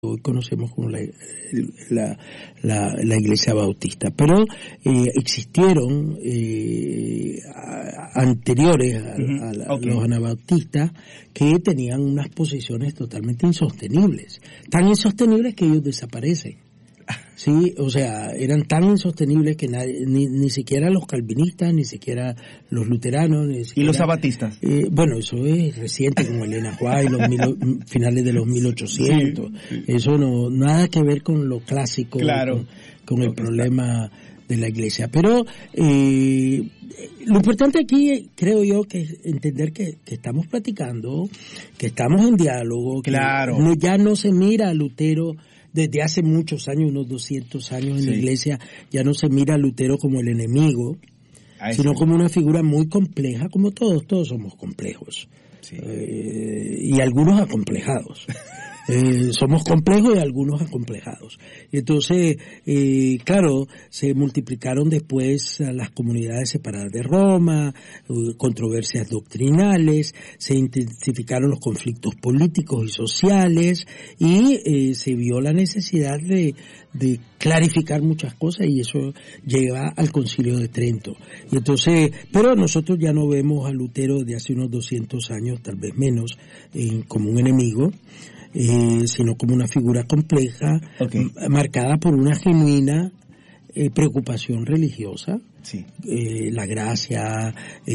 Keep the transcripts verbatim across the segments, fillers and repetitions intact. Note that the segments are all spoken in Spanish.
hoy conocemos como la, la, la, la Iglesia Bautista, pero eh, existieron eh, a, anteriores a, uh-huh. a, la, okay. a los anabautistas que tenían unas posiciones totalmente insostenibles, tan insostenibles que ellos desaparecen. Sí, o sea, eran tan insostenibles que nadie, ni, ni siquiera los calvinistas, ni siquiera los luteranos, ni siquiera, ¿y los sabatistas? Eh, bueno, eso es reciente, como Elena White, los mil, finales de los mil ochocientos. Sí, sí. Eso no, nada que ver con lo clásico, claro, con, con el problema está. de la Iglesia. Pero eh, lo importante aquí, creo yo, que es entender que, que estamos platicando, que estamos en diálogo, claro. que no, ya no se mira a Lutero. Desde hace muchos años, unos doscientos años en sí. la Iglesia, ya no se mira a Lutero como el enemigo, Ahí sino sí. como una figura muy compleja, como todos, todos somos complejos. Sí. Eh, y algunos acomplejados. Eh, somos complejos y algunos acomplejados. Entonces, eh, claro, se multiplicaron después las comunidades separadas de Roma, uh, controversias doctrinales, se intensificaron los conflictos políticos y sociales y eh, se vio la necesidad de, de clarificar muchas cosas y eso lleva al Concilio de Trento. Y entonces, pero nosotros ya no vemos a Lutero de hace unos doscientos años, tal vez menos, eh, como un enemigo. Eh, sino como una figura compleja, okay. m- marcada por una genuina eh, preocupación religiosa, sí. eh, la gracia,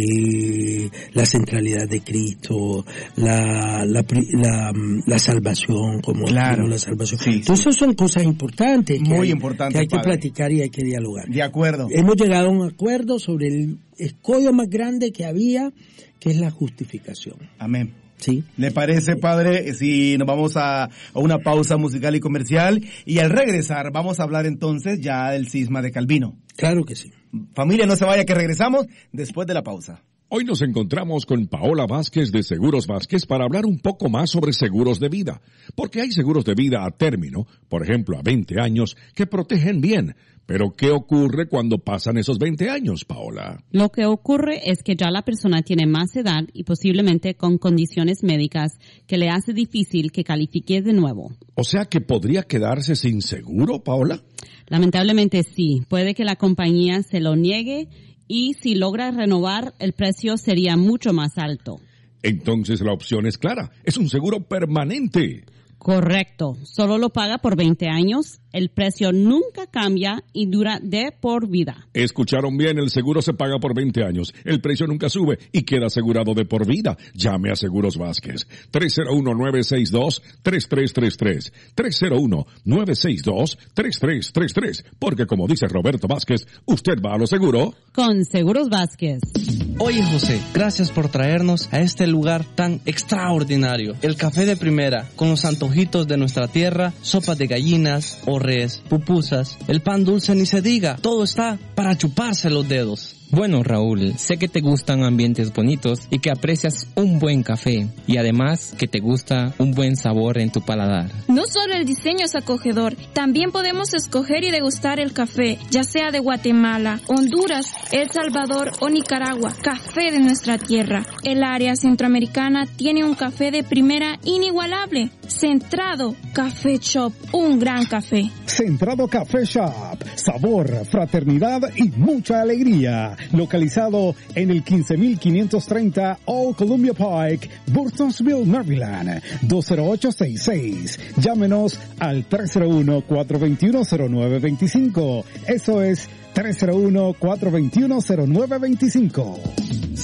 eh, la centralidad de Cristo, la la, la, la salvación, como claro. la salvación. Sí, Entonces sí. son cosas importantes que muy hay, importantes, que hay que padre. platicar y hay que dialogar. De acuerdo. Hemos llegado a un acuerdo sobre el escollo más grande que había, que es la justificación. Amén. Sí. ¿Le parece, padre, si nos vamos a, a una pausa musical y comercial? Y al regresar vamos a hablar entonces ya del cisma de Calvino. Claro que sí. Familia, no se vaya, que regresamos después de la pausa. Hoy nos encontramos con Paola Vázquez de Seguros Vázquez para hablar un poco más sobre seguros de vida. Porque hay seguros de vida a término, por ejemplo a veinte años, que protegen bien. Pero, ¿qué ocurre cuando pasan esos veinte años, Paola? Lo que ocurre es que ya la persona tiene más edad y posiblemente con condiciones médicas que le hace difícil que califique de nuevo. O sea, ¿que podría quedarse sin seguro, Paola? Lamentablemente sí. Puede que la compañía se lo niegue y si logra renovar, el precio sería mucho más alto. Entonces la opción es clara. Es un seguro permanente. Correcto. Solo lo paga por veinte años. El precio nunca cambia y dura de por vida. Escucharon bien, el seguro se paga por veinte años. El precio nunca sube y queda asegurado de por vida. Llame a Seguros Vázquez. tres cero uno, nueve seis dos, tres tres tres tres. tres cero uno, nueve seis dos, tres tres tres tres. Porque como dice Roberto Vázquez, usted va a lo seguro con Seguros Vázquez. Oye, José, gracias por traernos a este lugar tan extraordinario. El café de primera, con los antojitos de nuestra tierra, sopas de gallinas, orres, pupusas, el pan dulce ni se diga. Todo está para chuparse los dedos. Bueno, Raúl, sé que te gustan ambientes bonitos y que aprecias un buen café y además que te gusta un buen sabor en tu paladar. No solo el diseño es acogedor, también podemos escoger y degustar el café, ya sea de Guatemala, Honduras, El Salvador o Nicaragua, café de nuestra tierra. El área centroamericana tiene un café de primera inigualable. Centrado Café Shop, un gran café. Centrado Café Shop, sabor, fraternidad y mucha alegría. Localizado en el quince mil quinientos treinta Old Columbia Pike, Burtonsville, Maryland, dos cero ocho seis seis. Llámenos al tres cero uno, cuatro dos uno, cero nueve dos cinco. Eso es tres cero uno, cuatro dos uno, cero nueve dos cinco.